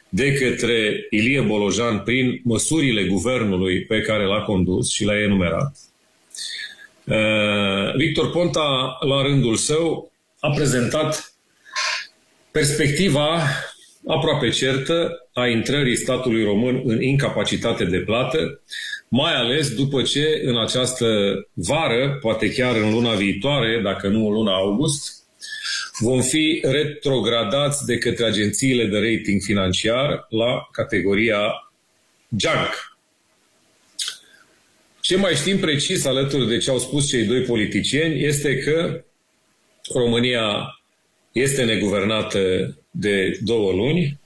de către Ilie Bolojan prin măsurile guvernului pe care l-a condus și le-a enumerat. Victor Ponta, la rândul său, a prezentat perspectiva aproape certă a intrării statului român în incapacitate de plată, mai ales după ce în această vară, poate chiar în luna viitoare, dacă nu în luna august, vom fi retrogradați de către agențiile de rating financiar la categoria junk. Ce mai știm precis alături de ce au spus cei doi politicieni este că România este neguvernată de 2 luni,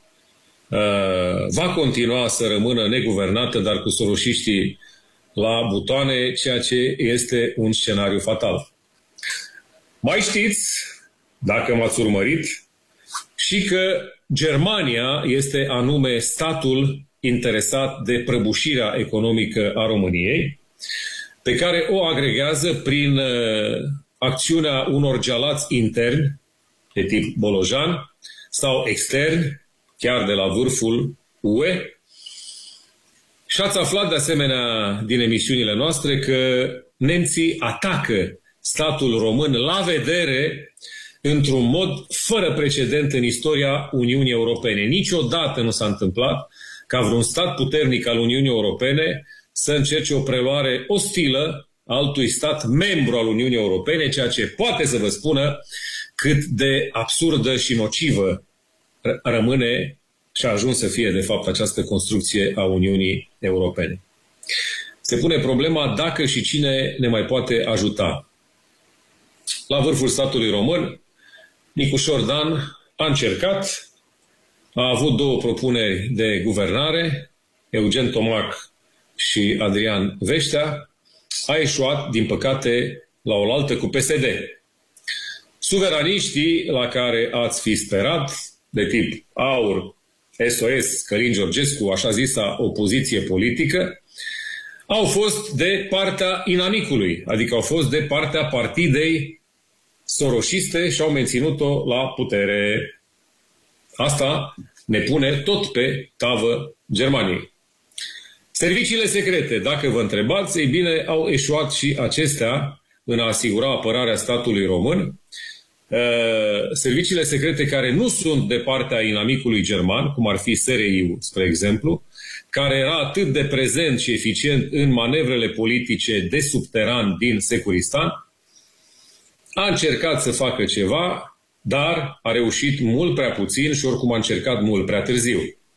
va continua să rămână neguvernată, dar cu soroșiștii la butoane, ceea ce este un scenariu fatal. Mai știți, dacă m-ați urmărit, și că Germania este anume statul interesat de prăbușirea economică a României, pe care o agregează prin acțiunea unor gealați interni, de tip Bolojan, sau externi, chiar de la vârful UE. Și ați aflat de asemenea din emisiunile noastre că nemții atacă statul român la vedere într-un mod fără precedent în istoria Uniunii Europene. Niciodată nu s-a întâmplat ca vreun stat puternic al Uniunii Europene să încerce o preluare ostilă a altui stat membru al Uniunii Europene, ceea ce poate să vă spună cât de absurdă și nocivă rămâne și a ajuns să fie, de fapt, această construcție a Uniunii Europene. Se pune problema dacă și cine ne mai poate ajuta. La vârful statului român, Nicușor Dan a încercat, a avut 2 propuneri de guvernare, Eugen Tomac și Adrian Veștea, a eșuat, din păcate, la oaltă cu PSD. Suveraniștii la care ați fi sperat, de tip AUR, SOS, Călin Georgescu, așa zisa opoziție politică, au fost de partea inamicului, adică au fost de partea partidei soroșiste și au menținut-o la putere. Asta ne pune tot pe tavă Germaniei. Serviciile secrete, dacă vă întrebați, ei bine, au eșuat și acestea în a asigura apărarea statului român. Serviciile secrete care nu sunt de partea inamicului german, cum ar fi SRI-ul, spre exemplu, care era atât de prezent și eficient în manevrele politice de subteran din Securistan, a încercat să facă ceva, dar a reușit mult prea puțin și oricum a încercat mult prea târziu.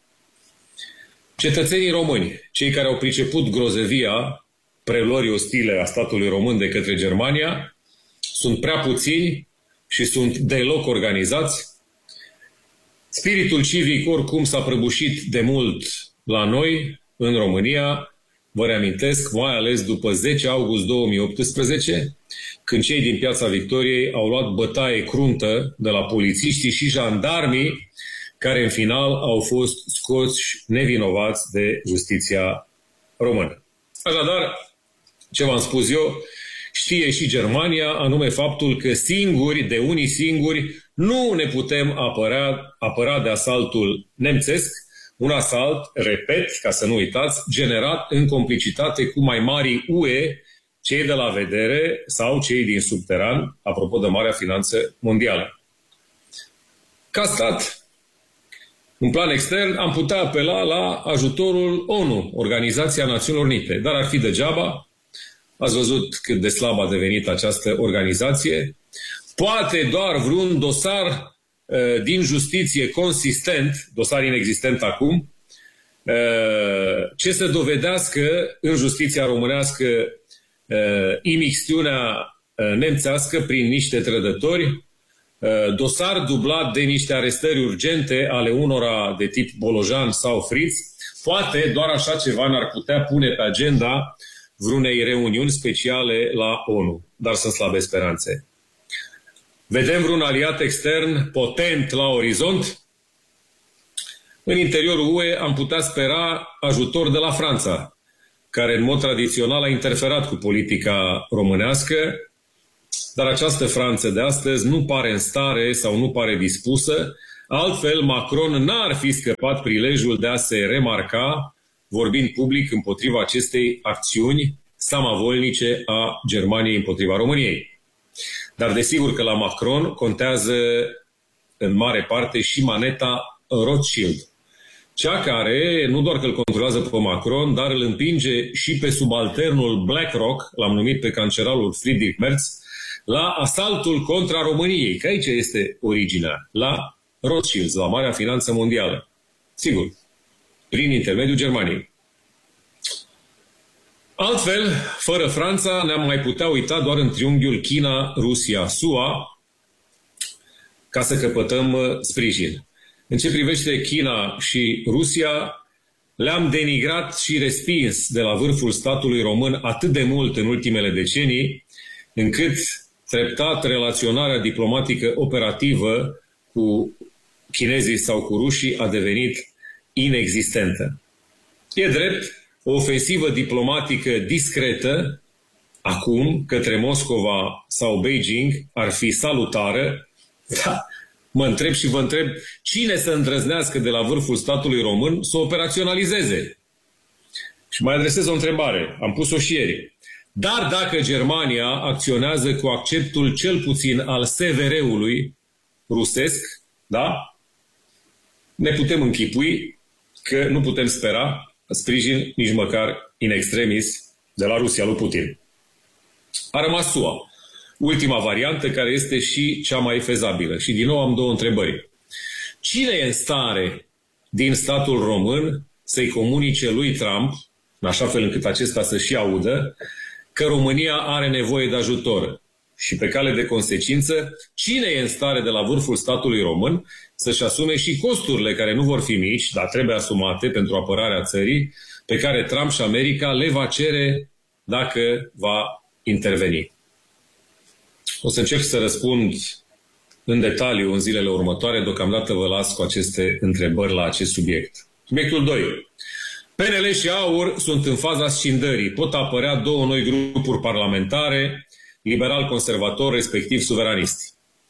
Cetățenii români, cei care au priceput grozăvia preluării ostile a statului român de către Germania, sunt prea puțini și sunt deloc organizați. Spiritul civic oricum s-a prăbușit de mult la noi, în România, vă reamintesc, mai ales după 10 august 2018, când cei din Piața Victoriei au luat bătaie cruntă de la polițiștii și jandarmii, care în final au fost scoți nevinovați de justiția română. Așadar, ce v-am spus eu, știe și Germania, anume faptul că singuri, de unii singuri, nu ne putem apăra de asaltul nemțesc, un asalt, repet, ca să nu uitați, generat în complicitate cu mai mari UE, cei de la vedere sau cei din subteran, apropo de marea finanță mondială. Ca stat, în plan extern, am putea apela la ajutorul ONU, Organizația Națiunilor Unite, dar ar fi degeaba. Ați văzut cât de slab a devenit această organizație. Poate doar vreun dosar din justiție consistent, dosar inexistent acum, ce să dovedească în justiția românească imixtiunea nemțească prin niște trădători, dosar dublat de niște arestări urgente ale unora de tip Bolojan sau Fritz. Poate doar așa ceva n-ar putea pune pe agenda vreunei reuniuni speciale la ONU, dar sunt slabe speranțe. Vedem vreun aliat extern potent la orizont? În interiorul UE am putea spera ajutor de la Franța, care în mod tradițional a interferat cu politica românească, dar această Franță de astăzi nu pare în stare sau nu pare dispusă, Altfel, Macron n-ar fi scăpat prilejul de a se remarca, vorbind public împotriva acestei acțiuni samavolnice a Germaniei împotriva României. Dar desigur că la Macron contează în mare parte și maneta Rothschild, cea care nu doar că îl controlează pe Macron, dar îl împinge și pe subalternul BlackRock, l-am numit pe cancerarul Friedrich Merz, la asaltul contra României, că aici este originea, la Rothschild, la Marea Finanță Mondială. Sigur, prin intermediul Germaniei. Altfel, fără Franța, ne-am mai putea uita doar în triunghiul China, Rusia, SUA, ca să căpătăm sprijin. În ce privește China și Rusia, le-am denigrat și respins de la vârful statului român atât de mult în ultimele decenii, încât treptat relaționarea diplomatică operativă cu chinezii sau cu rușii a devenit inexistentă. E drept, o ofensivă diplomatică discretă, acum, către Moscova sau Beijing, ar fi salutară. Da, mă întreb și vă întreb, cine să îndrăznească de la vârful statului român să o operaționalizeze? Și mai adresez o întrebare, am pus-o și ieri. Dar dacă Germania acționează cu acceptul cel puțin al SVR-ului rusesc, da? Ne putem închipui că nu putem spera sprijin nici măcar in extremis de la Rusia lui Putin. A rămas SUA, ultima variantă care este și cea mai fezabilă. Și din nou am două întrebări. Cine e în stare din statul român să-i comunice lui Trump, în așa fel încât acesta să și audă, că România are nevoie de ajutor? Și pe cale de consecință, cine e în stare de la vârful statului român să-și asume și costurile care nu vor fi mici, dar trebuie asumate pentru apărarea țării, pe care Trump și America le va cere dacă va interveni? O să încerc să răspund în detaliu în zilele următoare, deocamdată vă las cu aceste întrebări la acest subiect. Subiectul 2. PNL și AUR sunt în faza scindării. Pot apărea două noi grupuri parlamentare, liberal-conservator, respectiv suveranisti.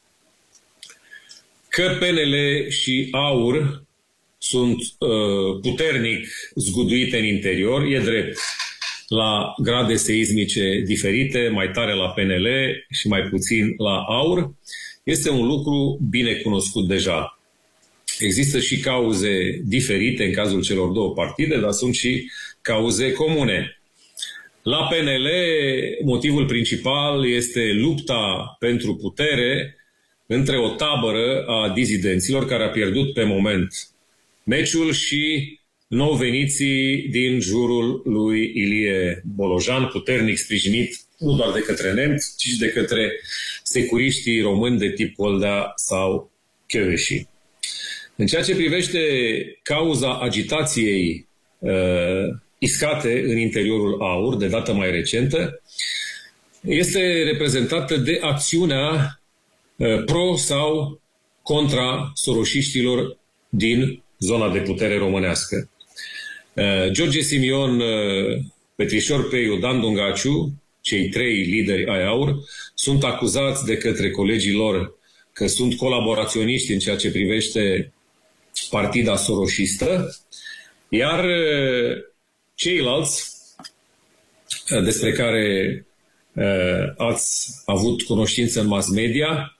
Că PNL și AUR sunt puternic zguduite în interior, e drept, la grade seismice diferite, mai tare la PNL și mai puțin la AUR, este un lucru bine cunoscut deja. Există și cauze diferite în cazul celor două partide, dar sunt și cauze comune. La PNL, motivul principal este lupta pentru putere între o tabără a dizidenților care a pierdut pe moment meciul și nou-veniții din jurul lui Ilie Bolojan, puternic sprijinit nu doar de către nemți, ci și de către securiștii români de tip Oldea sau Kövesi. În ceea ce privește cauza agitației iscate în interiorul AUR, de dată mai recentă, este reprezentată de acțiunea pro sau contra soroșiștilor din zona de putere românească. George Simion, Petrișor Peiu, Dan Dungaciu, cei trei lideri ai AUR, sunt acuzați de către colegii lor că sunt colaboraționiști în ceea ce privește partida soroșistă, iar ceilalți despre care ați avut cunoștință în mass media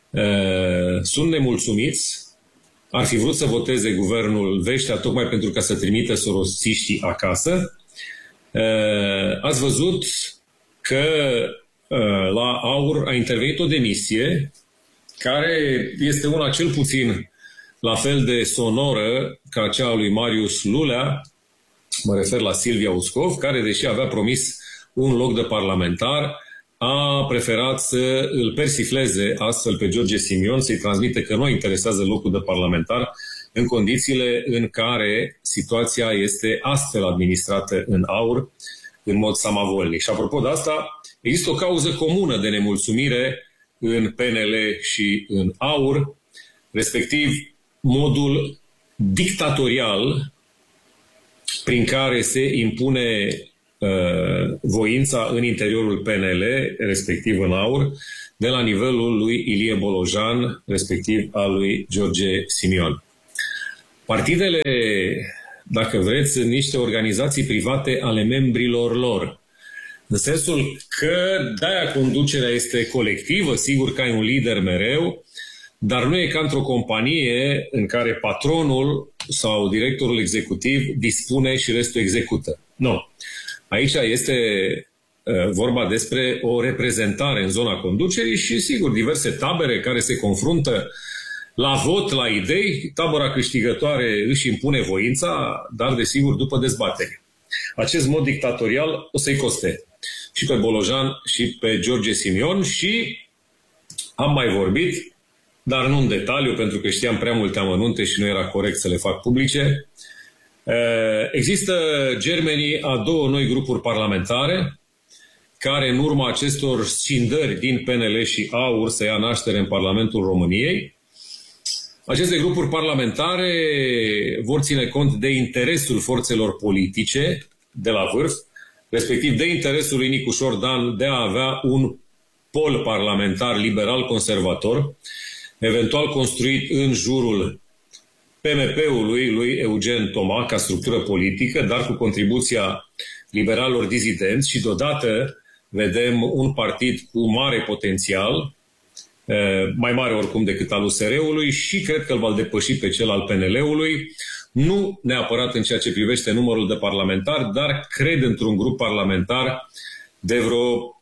sunt nemulțumiți, ar fi vrut să voteze guvernul Veștea tocmai pentru ca să trimită sorosiștii acasă. Ați văzut că la AUR a intervenit o demisie care este una cel puțin la fel de sonoră ca cea a lui Marius Lulea, mă refer la Silvia Uscov, care, deși avea promis un loc de parlamentar, a preferat să îl persifleze astfel pe George Simion, să-i transmite că nu interesează locul de parlamentar în condițiile în care situația este astfel administrată în AUR, în mod samavolnic. Și apropo de asta, există o cauză comună de nemulțumire în PNL și în AUR, respectiv modul dictatorial prin care se impune voința în interiorul PNL, respectiv în AUR, de la nivelul lui Ilie Bolojan, respectiv al lui George Simion. Partidele, dacă vreți, sunt niște organizații private ale membrilor lor. În sensul că de-aia conducerea este colectivă, sigur că ai un lider mereu, dar nu e ca într-o companie în care patronul sau directorul executiv dispune și restul execută. Nu. Aici este vorba despre o reprezentare în zona conducerii și, sigur, diverse tabere care se confruntă la vot, la idei. Tabăra câștigătoare își impune voința, dar, desigur, după dezbatere. Acest mod dictatorial o să-i coste și pe Bolojan și pe George Simion și am mai vorbit, dar nu în detaliu, pentru că știam prea multe amănunte și nu era corect să le fac publice. Există germenii a două noi grupuri parlamentare care, în urma acestor scindări din PNL și AUR, să ia naștere în Parlamentul României. Aceste grupuri parlamentare vor ține cont de interesul forțelor politice de la vârf, respectiv de interesul lui Nicușor Dan de a avea un pol parlamentar liberal-conservator, eventual construit în jurul PMP-ului lui Eugen Toma ca structură politică, dar cu contribuția liberalilor dizidenți și deodată vedem un partid cu mare potențial, mai mare oricum decât al USR-ului și cred că îl va depăși pe cel al PNL-ului, nu neapărat în ceea ce privește numărul de parlamentari, dar cred într-un grup parlamentar de vreo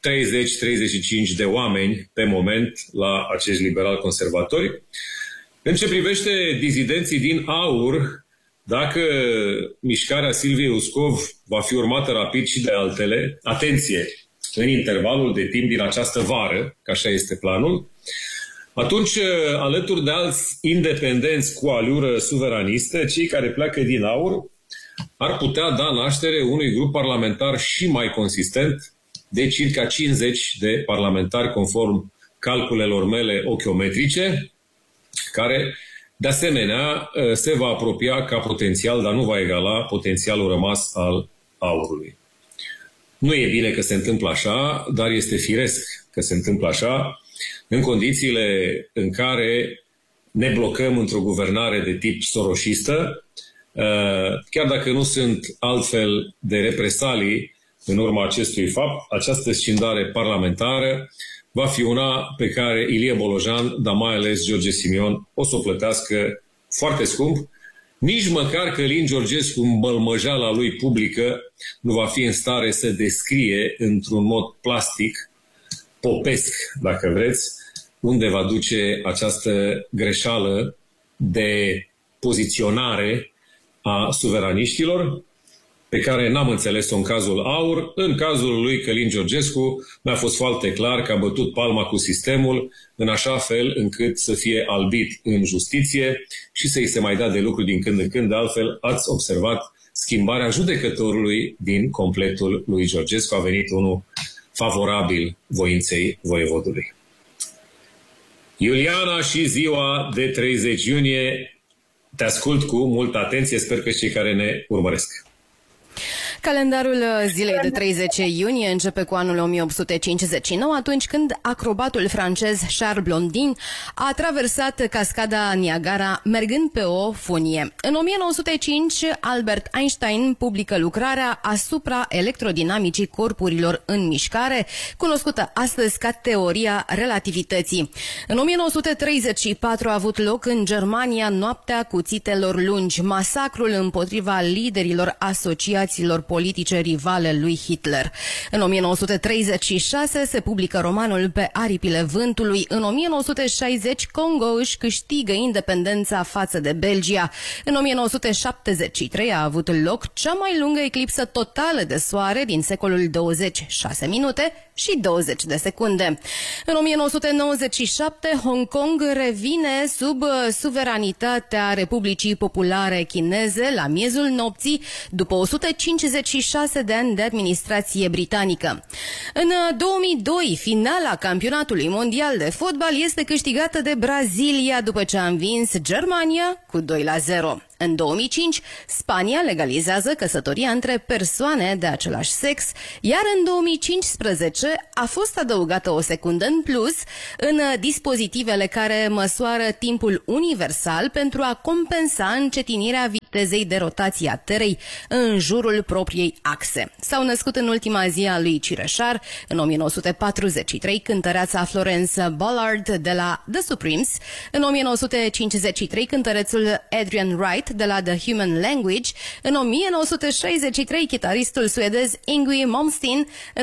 30-35 de oameni pe moment la acești liberal-conservatori. În ce privește dizidenții din AUR, dacă mișcarea Silviei Uscov va fi urmată rapid și de altele, atenție, în intervalul de timp din această vară, că așa este planul, atunci, alături de alți independenți cu aliură suveranistă, cei care pleacă din AUR ar putea da naștere unui grup parlamentar și mai consistent, de circa 50 de parlamentari, conform calculelor mele ochiometrice, care, de asemenea, se va apropia ca potențial, dar nu va egala potențialul rămas al AUR-ului. Nu e bine că se întâmplă așa, dar este firesc că se întâmplă așa, în condițiile în care ne blocăm într-o guvernare de tip soroșistă, chiar dacă nu sunt altfel de represalii în urma acestui fapt, această scindare parlamentară va fi una pe care Ilie Bolojan, dar mai ales George Simion, o să o plătească foarte scump. Nici măcar Călin Georgescu, mbălmăjala lui publică, nu va fi în stare să descrie într-un mod plastic, popesc, dacă vreți, unde va duce această greșeală de poziționare a suveraniștilor, pe care n-am înțeles-o în cazul AUR. În cazul lui Călin Georgescu mi-a fost foarte clar că a bătut palma cu sistemul în așa fel încât să fie albit în justiție și să-i se mai dea de lucru din când în când. De altfel, ați observat schimbarea judecătorului din completul lui Georgescu. A venit unul favorabil voinței voievodului. Iuliana și ziua de 30 iunie. Te ascult cu multă atenție, sper că cei care ne urmăresc. Calendarul zilei de 30 iunie începe cu anul 1859, atunci când acrobatul francez Charles Blondin a traversat cascada Niagara mergând pe o funie. În 1905, Albert Einstein publică lucrarea asupra electrodinamicii corpurilor în mișcare, cunoscută astăzi ca teoria relativității. În 1934 a avut loc în Germania Noaptea Cuțitelor Lungi, masacrul împotriva liderilor asociațiilor politice rivale lui Hitler. În 1936 se publică romanul Pe aripile vântului. În 1960 Congo își câștigă independența față de Belgia. În 1973 a avut loc cea mai lungă eclipsă totală de soare din secolul 20, 6 minute și 20 de secunde. În 1997 Hong Kong revine sub suveranitatea Republicii Populare Chineze la miezul nopții, după 156 de ani de administrație britanică. În 2002, finala campionatului mondial de fotbal este câștigată de Brazilia după ce a învins Germania cu 2-0. În 2005, Spania legalizează căsătoria între persoane de același sex, iar în 2015 a fost adăugată o secundă în plus în dispozitivele care măsoară timpul universal pentru a compensa încetinirea vitezei de rotație a Terei în jurul propriei axe. S-au născut în ultima zi a lui Cireșar, în 1943, cântăreața Florence Ballard de la The Supremes, în 1953, cântărețul Adrian Wright de la The Human Language, în 1963, chitaristul suedez Yngwie Malmsteen, în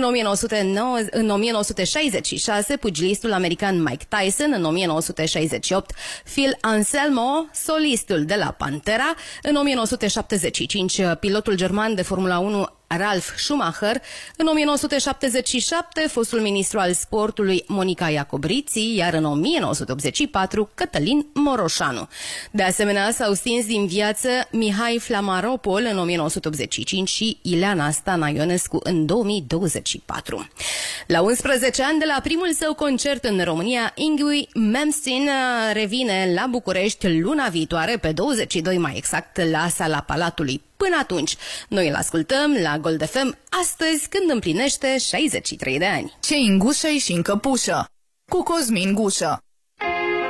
1966, pugilistul american Mike Tyson, în 1968, Phil Anselmo, solistul de la Pantera, în 1975, pilotul german de Formula 1 Ralf Schumacher, în 1977, fostul ministru al sportului Monica Iacobriți, iar în 1984, Cătălin Moroșanu. De asemenea, s-au stins din viață Mihai Flamaropol în 1985 și Ileana Stana Ionescu în 2024. La 11 ani de la primul său concert în România, Yngwie Malmsteen revine la București luna viitoare, pe 22 mai exact, la Sala Palatului. Până atunci, noi îl ascultăm la Gold FM astăzi, când împlinește 63 de ani. Ce în gușă și în căpușă, cu Cosmin Gușă.